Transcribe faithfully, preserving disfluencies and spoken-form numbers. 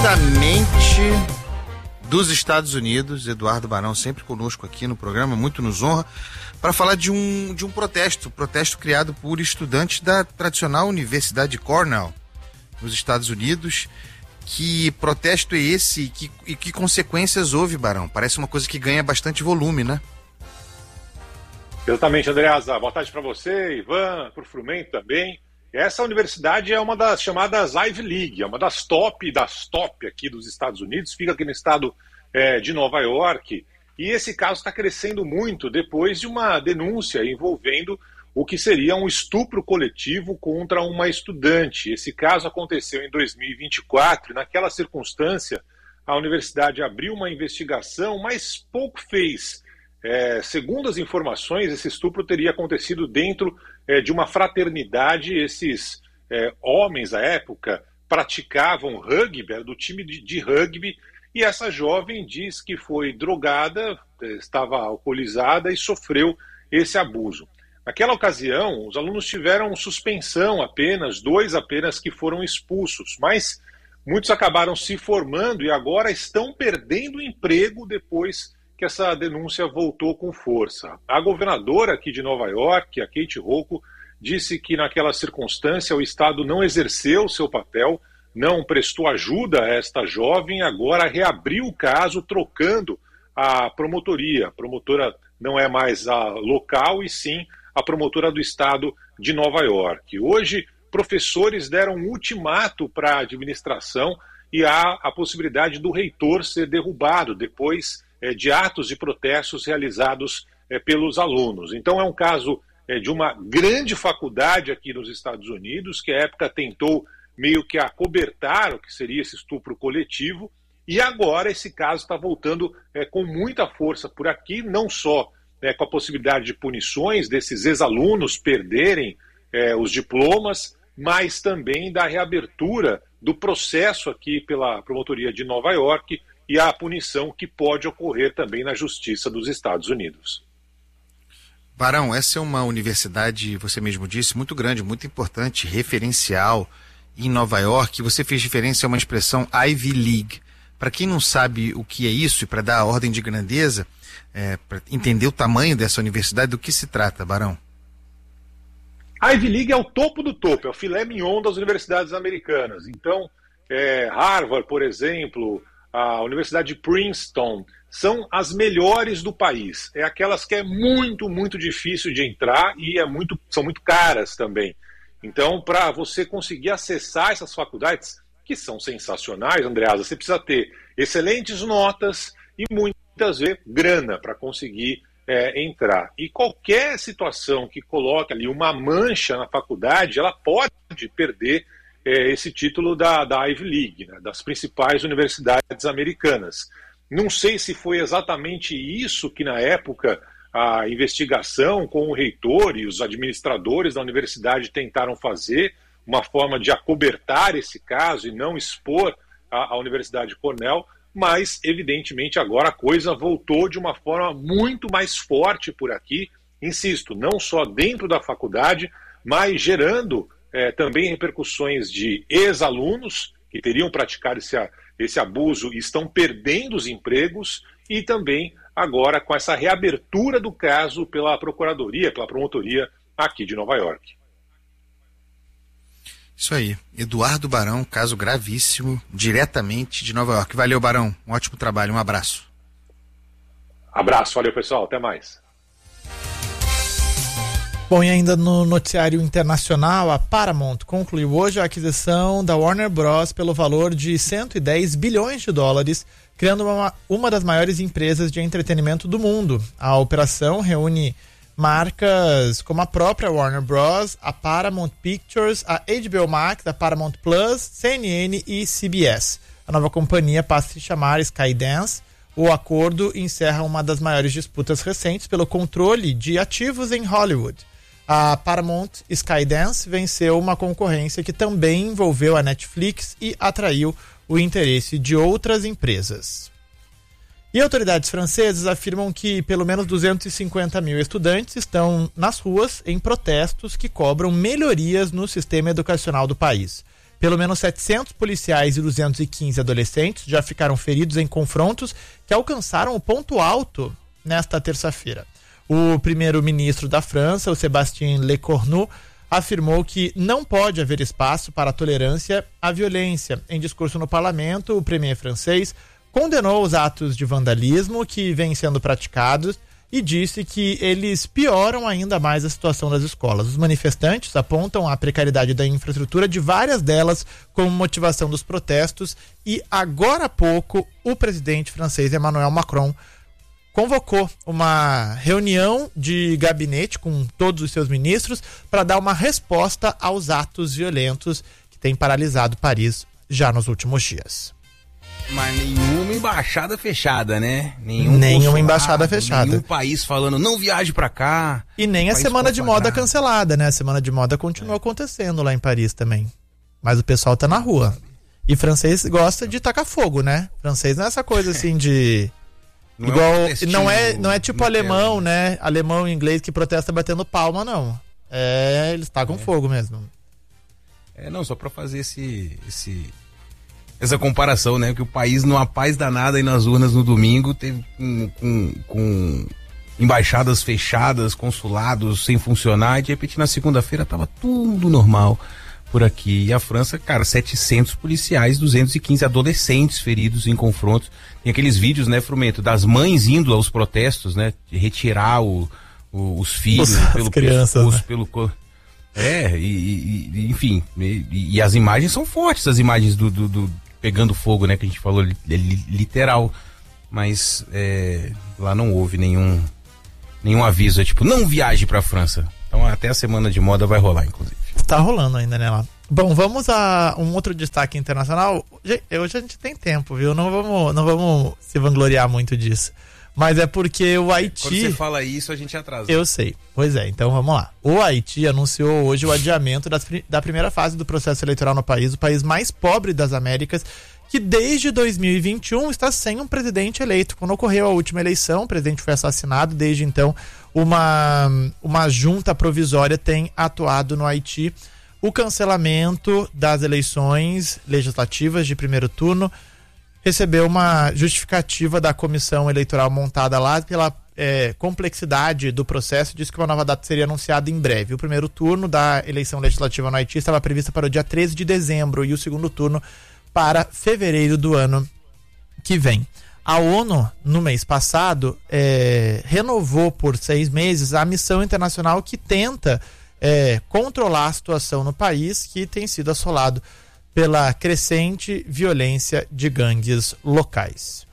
diretamente dos Estados Unidos, Eduardo Barão sempre conosco aqui no programa, muito nos honra, para falar de um, de um protesto, protesto criado por estudantes da tradicional Universidade de Cornell, nos Estados Unidos. Que protesto é esse e que, e que consequências houve, Barão? Parece uma coisa que ganha bastante volume, né? Exatamente, Andreasa. Boa tarde para você, Ivan, para o Frumento também. Essa universidade é uma das chamadas Ivy League, é uma das top das top aqui dos Estados Unidos, fica aqui no estado é, de Nova York, e esse caso está crescendo muito depois de uma denúncia envolvendo o que seria um estupro coletivo contra uma estudante. Esse caso aconteceu em dois mil e vinte e quatro, e naquela circunstância a universidade abriu uma investigação, mas pouco fez. É, segundo as informações, esse estupro teria acontecido dentro é, de uma fraternidade. Esses é, homens, à época, praticavam rugby, era do time de, de rugby, e essa jovem diz que foi drogada, estava alcoolizada e sofreu esse abuso. Naquela ocasião, os alunos tiveram suspensão apenas, dois apenas que foram expulsos, mas muitos acabaram se formando e agora estão perdendo o emprego depois que essa denúncia voltou com força. A governadora aqui de Nova York, a Kathy Hochul, disse que naquela circunstância o Estado não exerceu seu papel, não prestou ajuda a esta jovem, agora reabriu o caso trocando a promotoria. A promotora não é mais a local e sim a promotora do Estado de Nova York. Hoje, professores deram um ultimato para a administração e há a possibilidade do reitor ser derrubado depois de atos de protestos realizados é, pelos alunos. Então é um caso é, de uma grande faculdade aqui nos Estados Unidos, que à época tentou meio que acobertar o que seria esse estupro coletivo, e agora esse caso está voltando é, com muita força por aqui, não só é, com a possibilidade de punições desses ex-alunos perderem é, os diplomas, mas também da reabertura do processo aqui pela promotoria de Nova York, e a punição que pode ocorrer também na Justiça dos Estados Unidos. Barão, essa é uma universidade, você mesmo disse, muito grande, muito importante, referencial em Nova York. Você fez referência a uma expressão Ivy League. Para quem não sabe o que é isso, e para dar a ordem de grandeza, é, para entender o tamanho dessa universidade, do que se trata, Barão? A Ivy League é o topo do topo, é o filé mignon das universidades americanas. Então, é, Harvard, por exemplo, a Universidade de Princeton, são as melhores do país. É aquelas que é muito, muito difícil de entrar e é muito, são muito caras também. Então, para você conseguir acessar essas faculdades, que são sensacionais, Andreasa, você precisa ter excelentes notas e muitas vezes grana para conseguir é, entrar. E qualquer situação que coloque ali uma mancha na faculdade, ela pode perder esse título da, da Ivy League, né, das principais universidades americanas. Não sei se foi exatamente isso que, na época, a investigação com o reitor e os administradores da universidade tentaram fazer, uma forma de acobertar esse caso e não expor a, a Universidade de Cornell, mas, evidentemente, agora a coisa voltou de uma forma muito mais forte por aqui, insisto, não só dentro da faculdade, mas gerando É, também repercussões de ex-alunos que teriam praticado esse, esse abuso e estão perdendo os empregos, e também agora com essa reabertura do caso pela Procuradoria, pela Promotoria aqui de Nova York. Isso aí, Eduardo Barão, caso gravíssimo, diretamente de Nova York. Valeu, Barão, um ótimo trabalho, um abraço. Abraço, valeu pessoal, até mais. Bom, e ainda no noticiário internacional, a Paramount concluiu hoje a aquisição da Warner Bros. Pelo valor de cento e dez bilhões de dólares, criando uma, uma das maiores empresas de entretenimento do mundo. A operação reúne marcas como a própria Warner Bros., a Paramount Pictures, a H B O Max, a Paramount Plus, C N N e C B S. A nova companhia passa a se chamar Skydance. O acordo encerra uma das maiores disputas recentes pelo controle de ativos em Hollywood. A Paramount Skydance venceu uma concorrência que também envolveu a Netflix e atraiu o interesse de outras empresas. E autoridades francesas afirmam que pelo menos duzentos e cinquenta mil estudantes estão nas ruas em protestos que cobram melhorias no sistema educacional do país. Pelo menos setecentos policiais e duzentos e quinze adolescentes já ficaram feridos em confrontos que alcançaram o ponto alto nesta terça-feira. O primeiro-ministro da França, o Sébastien Lecornu, afirmou que não pode haver espaço para a tolerância à violência. Em discurso no parlamento, o premier francês condenou os atos de vandalismo que vêm sendo praticados e disse que eles pioram ainda mais a situação das escolas. Os manifestantes apontam a precariedade da infraestrutura de várias delas como motivação dos protestos e agora há pouco o presidente francês Emmanuel Macron convocou uma reunião de gabinete com todos os seus ministros para dar uma resposta aos atos violentos que têm paralisado Paris já nos últimos dias. Mas nenhuma embaixada fechada, né? Nenhum nenhuma embaixada fechada. Nenhum país falando, não viaje pra cá. E nem a semana de moda cancelada, né? A semana de moda continua é. acontecendo lá em Paris também. Mas o pessoal tá na rua. E francês gosta de tacar fogo, né? Francês não é essa coisa assim de... Não Igual, é um não, é, não é tipo alemão, né? Alemão e inglês que protesta batendo palma, não. É, eles tacam é. fogo mesmo. É, não, só pra fazer esse... esse... essa comparação, né? Que o país numa paz danada aí nas urnas no domingo, teve com, com, com embaixadas fechadas, consulados sem funcionar, e de repente na segunda-feira tava tudo normal por aqui. E a França, cara, setecentos policiais, duzentos e quinze adolescentes feridos em confrontos. Tem aqueles vídeos, né, Frumento, das mães indo aos protestos, né? De retirar o, o, os filhos As pelo crianças, pescoço, né? pelo... É, e, e enfim, e, e as imagens são fortes, as imagens do, do, do pegando fogo, né, que a gente falou, é literal, mas é, lá não houve nenhum nenhum aviso, é tipo, não viaje pra França. Então até a semana de moda vai rolar, inclusive. Tá rolando ainda, né, lá. Bom, vamos a um outro destaque internacional. Hoje a gente tem tempo, viu? Não vamos, não vamos se vangloriar muito disso. Mas é porque o Haiti... Quando você fala isso, a gente atrasa. Eu sei. Pois é, então vamos lá. O Haiti anunciou hoje o adiamento das, da primeira fase do processo eleitoral no país, o país mais pobre das Américas, que desde dois mil e vinte e um está sem um presidente eleito. Quando ocorreu a última eleição, o presidente foi assassinado. Desde então, uma, uma junta provisória tem atuado no Haiti. O cancelamento das eleições legislativas de primeiro turno recebeu uma justificativa da comissão eleitoral montada lá pela é, complexidade do processo. Diz que uma nova data seria anunciada em breve. O primeiro turno da eleição legislativa no Haiti estava prevista para o dia treze de dezembro e o segundo turno para fevereiro do ano que vem. A ONU, no mês passado, é, renovou por seis meses a missão internacional que tenta é, controlar a situação no país, que tem sido assolado pela crescente violência de gangues locais.